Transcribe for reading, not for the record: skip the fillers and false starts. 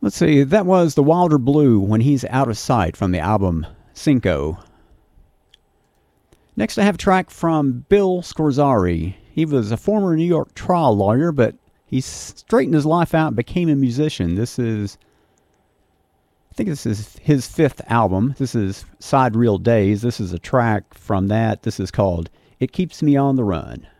Let's see, that was The Wilder Blue, When He's Out of Sight, from the album Cinco. Next I have a track from Bill Scorzari. He was a former New York trial lawyer, but he straightened his life out and became a musician. I think this is his fifth album. This is Sidereal Days. This is a track from that. This is called It Keeps Me on the Run.